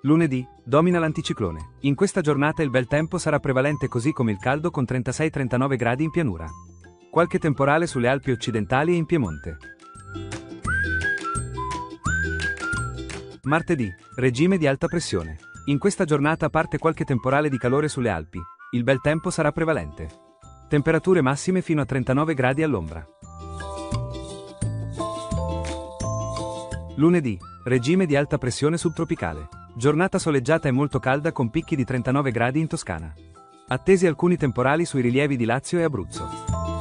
Lunedì, domina l'anticiclone. In questa giornata il bel tempo sarà prevalente così come il caldo con 36-39 gradi in pianura. Qualche temporale sulle Alpi occidentali e in Piemonte. Martedì, regime di alta pressione. In questa giornata parte qualche temporale di calore sulle Alpi. Il bel tempo sarà prevalente. Temperature massime fino a 39 gradi all'ombra. Lunedì, regime di alta pressione subtropicale. Giornata soleggiata e molto calda con picchi di 39 gradi in Toscana. Attesi alcuni temporali sui rilievi di Lazio e Abruzzo.